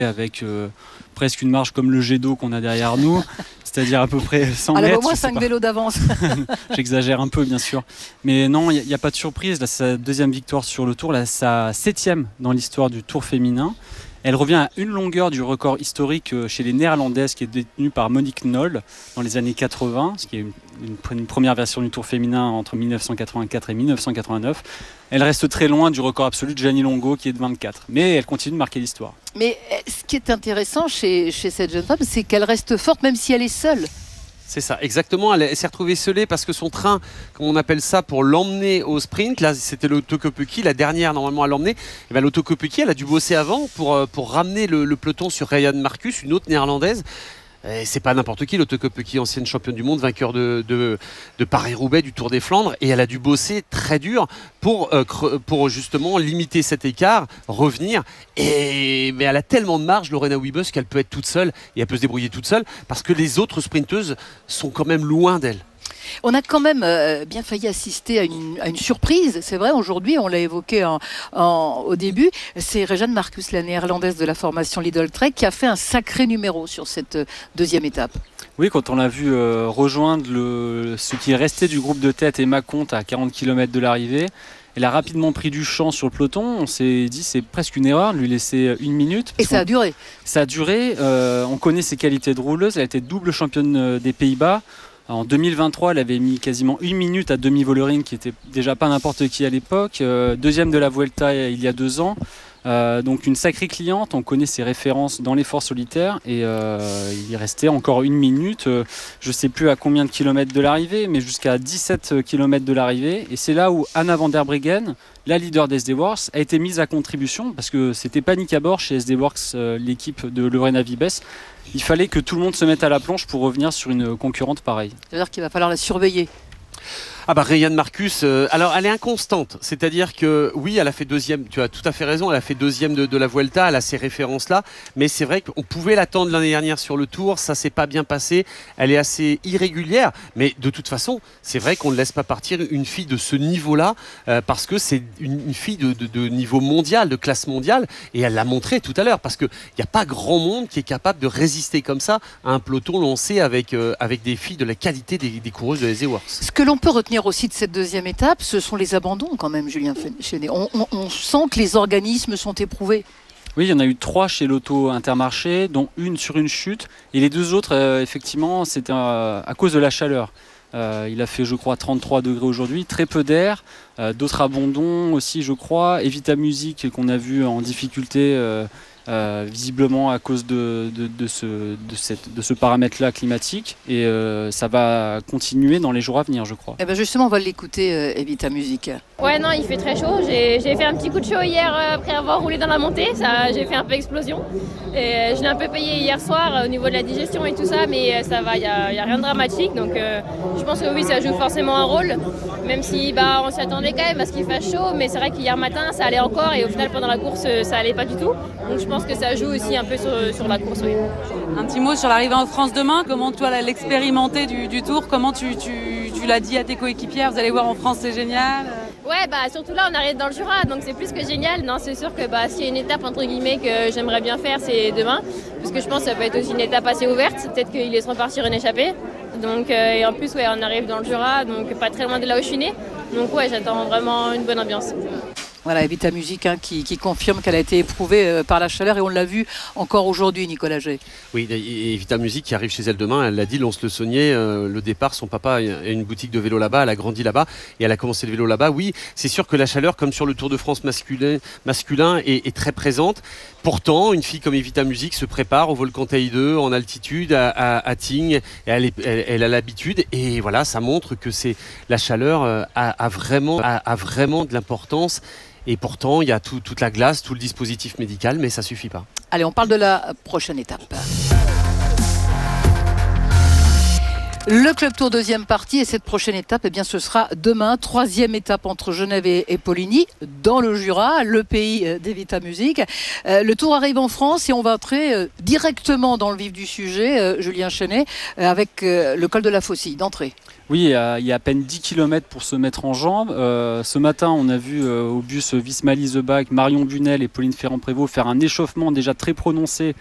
avec presque une marge comme le jet d'eau qu'on a derrière nous, c'est-à-dire à peu près 100 mètres. Elle a au moins 5 vélos d'avance. J'exagère un peu, bien sûr. Mais non, il n'y a pas de surprise. Là, c'est sa deuxième victoire sur le Tour, là, sa 7e dans l'histoire du Tour féminin. Elle revient à une longueur du record historique chez les Néerlandaises qui est détenu par Monique Nol dans les années 80, ce qui est une première version du Tour féminin entre 1984 et 1989. Elle reste très loin du record absolu de Gianni Longo qui est de 24, mais elle continue de marquer l'histoire. Mais ce qui est intéressant chez cette jeune femme, c'est qu'elle reste forte même si elle est seule. C'est ça, exactement. Elle s'est retrouvée scellée parce que son train, comme on appelle ça, pour l'emmener au sprint, là c'était l'Autokopeki, la dernière normalement à l'emmener. Et bien l'Autokopeki, elle a dû bosser avant pour ramener le peloton sur Ryan Marcus, une autre néerlandaise. Et c'est pas n'importe qui, l'Autokopeki, ancienne championne du monde, vainqueur de Paris-Roubaix, du Tour des Flandres, et elle a dû bosser très dur pour justement limiter cet écart, revenir. Mais elle a tellement de marge, Lorena Wiebes, qu'elle peut être toute seule et elle peut se débrouiller toute seule parce que les autres sprinteuses sont quand même loin d'elle. On a quand même bien failli assister à une surprise. C'est vrai, aujourd'hui, on l'a évoqué au début, c'est Rejane Marcus, la néerlandaise de la formation Lidl Trek, qui a fait un sacré numéro sur cette deuxième étape. Oui, quand on l'a vu rejoindre ce qui est resté du groupe de tête, Emma Comte, à 40 km de l'arrivée, elle a rapidement pris du champ sur le peloton. On s'est dit c'est presque une erreur de lui laisser une minute. Et ça a duré. Ça a duré. On connaît ses qualités de rouleuse. Elle a été double championne des Pays-Bas. En 2023, elle avait mis quasiment une minute à Demi Vollering, qui était déjà pas n'importe qui à l'époque. Deuxième de la Vuelta il y a 2 ans. Donc une sacrée cliente, on connaît ses références dans l'effort solitaire et il restait encore une minute, je ne sais plus à combien de kilomètres de l'arrivée, mais jusqu'à 17 km de l'arrivée, et c'est là où Anna van der Breggen, la leader d'SD Works, a été mise à contribution parce que c'était panique à bord chez SD Works, l'équipe de Lorena Wiebes. Il fallait que tout le monde se mette à la planche pour revenir sur une concurrente pareille. C'est-à-dire qu'il va falloir la surveiller. Ah bah Ryan Marcus, alors elle est inconstante, c'est-à-dire que oui, elle a fait deuxième, tu as tout à fait raison, elle a fait deuxième de la Vuelta, elle a ces références-là, mais c'est vrai qu'on pouvait l'attendre l'année dernière sur le Tour, ça s'est pas bien passé, elle est assez irrégulière, mais de toute façon, c'est vrai qu'on ne laisse pas partir une fille de ce niveau-là, parce que c'est une fille de niveau mondial, de classe mondiale, et elle l'a montré tout à l'heure, parce qu'il n'y a pas grand monde qui est capable de résister comme ça à un peloton lancé avec des filles de la qualité des coureuses de SD Works. Ce que l'on peut retenir aussi de cette deuxième étape, ce sont les abandons quand même, Julien Chenet. On sent que les organismes sont éprouvés. Oui, il y en a eu 3 chez l'Auto Intermarché, dont une sur une chute. Et les 2 autres, effectivement, c'était à cause de la chaleur. Il a fait, je crois, 33 degrés aujourd'hui, très peu d'air. D'autres abandons aussi, je crois. Evita Music, qu'on a vu en difficulté, visiblement à cause de ce paramètre-là climatique. Et ça va continuer dans les jours à venir, je crois. Et bien justement, on va l'écouter, Evita Music. Ouais, non, il fait très chaud. J'ai fait un petit coup de chaud hier après avoir roulé dans la montée. J'ai fait un peu explosion. Et je l'ai un peu payé hier soir au niveau de la digestion et tout ça, mais ça va, il n'y a rien de dramatique. Donc je pense que oui, ça joue forcément un rôle, même si on s'y attendait quand même à ce qu'il fasse chaud. Mais c'est vrai qu'hier matin, ça allait encore et au final, pendant la course, ça allait pas du tout. Donc je pense que ça joue aussi un peu sur la course. Oui. Un petit mot sur l'arrivée en France demain. Comment toi, l'expérimenté du Tour, comment tu l'as dit à tes coéquipières, vous allez voir en France, c'est génial. Ouais, surtout là, on arrive dans le Jura, donc c'est plus que génial. Non, c'est sûr que s'il y a une étape entre guillemets que j'aimerais bien faire, c'est demain, parce que je pense que ça peut être aussi une étape assez ouverte. Peut-être qu'ils laisseront partir une échappée. Donc, et en plus, on arrive dans le Jura, donc pas très loin de là où je suis née. Donc ouais, j'attends vraiment une bonne ambiance. Voilà, Evita Music qui confirme qu'elle a été éprouvée par la chaleur et on l'a vu encore aujourd'hui, Nicolas Jay. Oui, Evita Music qui arrive chez elle demain, elle l'a dit, Lons-le-Saunier, le départ, son papa a une boutique de vélo là-bas, elle a grandi là-bas et elle a commencé le vélo là-bas. Oui, c'est sûr que la chaleur, comme sur le Tour de France masculin est très présente. Pourtant, une fille comme Evita Music se prépare au volcan Taille 2 en altitude à Tignes, et elle a l'habitude et voilà, ça montre que la chaleur a vraiment de l'importance. Et pourtant, il y a toute la glace, tout le dispositif médical, mais ça ne suffit pas. Allez, on parle de la prochaine étape. Le Club Tour deuxième partie et cette prochaine étape, eh bien, ce sera demain, 3e étape entre Genève et Poligny, dans le Jura, le pays d'Evita Music. Le Tour arrive en France et on va entrer directement dans le vif du sujet, Julien Chenet, avec le col de la Faucille d'entrée. Oui, il y a à peine 10 km pour se mettre en jambes. Ce matin, on a vu au bus Visma Leasebach, Marion Bunel et Pauline Ferrand-Prévot faire un échauffement déjà très prononcé